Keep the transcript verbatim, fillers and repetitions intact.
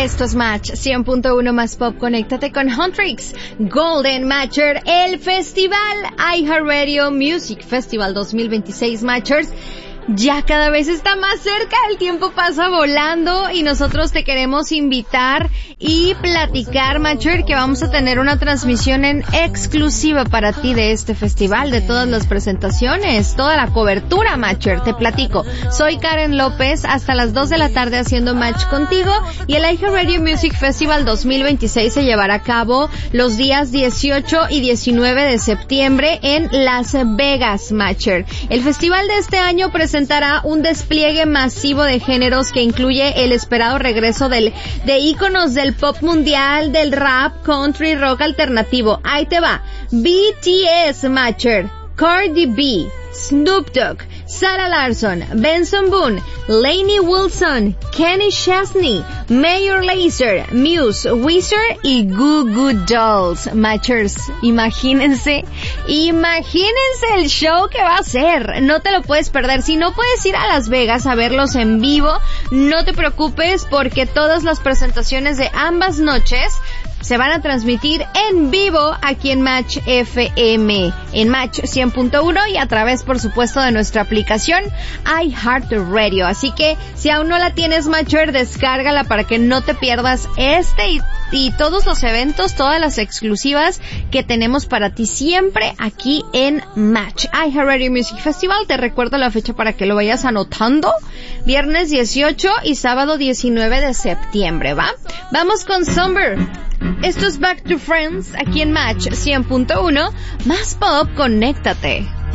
Esto es Match cien punto uno más pop. Conéctate con Huntrix, Golden Matcher, el festival iHeartRadio Music Festival dos mil veintiséis. Matchers, ya cada vez está más cerca, el tiempo pasa volando y nosotros te queremos invitar y platicar, Matcher, que vamos a tener una transmisión en exclusiva para ti de este festival, de todas las presentaciones, toda la cobertura, Matcher. Te platico, soy Karen López, hasta las dos de la tarde haciendo match contigo, y el iHeartRadio Music Festival dos mil veintiséis se llevará a cabo los días dieciocho y diecinueve de septiembre en Las Vegas, Matcher. El festival de este año presenta presentará un despliegue masivo de géneros que incluye el esperado regreso del, de íconos del pop mundial, del rap, country, rock alternativo. Ahí te va. B T S, Matcher, Cardi B, Snoop Dogg, Sarah Larsson, Benson Boone, Lainey Wilson, Kenny Chesney, Mayor Lazer, Muse, Weezer y Goo Goo Dolls. Matchers, imagínense, imagínense el show que va a ser. No te lo puedes perder. Si no puedes ir a Las Vegas a verlos en vivo, no te preocupes, porque todas las presentaciones de ambas noches se van a transmitir en vivo aquí en Match F M, en Match cien punto uno y a través, por supuesto, de nuestra aplicación iHeartRadio. Así que si aún no la tienes, Matcher, descárgala para que no te pierdas este y, y todos los eventos, todas las exclusivas que tenemos para ti siempre aquí en Match iHeartRadio Music Festival. Te recuerdo la fecha para que lo vayas anotando: viernes dieciocho y sábado diecinueve de septiembre, ¿va? Vamos con Summer. Esto es Back to Friends aquí en Match cien punto uno más pop. Conéctate.